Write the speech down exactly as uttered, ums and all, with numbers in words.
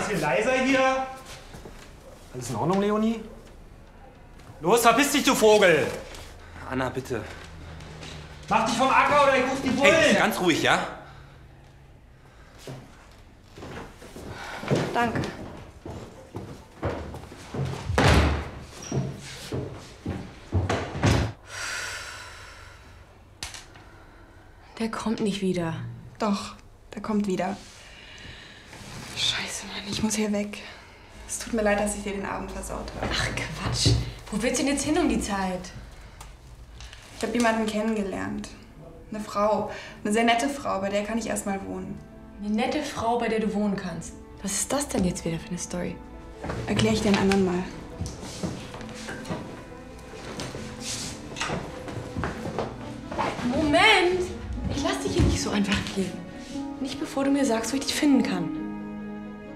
bisschen leiser hier. Alles in Ordnung, Leonie? Los, verpiss dich, du Vogel! Anna, bitte. Mach dich vom Acker oder ich ruf die Bullen! Hey, ganz ruhig, ja? Danke. Der kommt nicht wieder. Doch, der kommt wieder. Scheiße, Mann, ich muss hier weg. Es tut mir leid, dass ich dir den Abend versaut habe. Ach, Quatsch. Wo willst du denn jetzt hin um die Zeit? Ich habe jemanden kennengelernt. Eine Frau. Eine sehr nette Frau, bei der kann ich erst mal wohnen. Eine nette Frau, bei der du wohnen kannst. Was ist das denn jetzt wieder für eine Story? Erkläre ich dir ein anderen Mal. Moment! Ich lass dich hier nicht so einfach gehen. Nicht bevor du mir sagst, wo ich dich finden kann.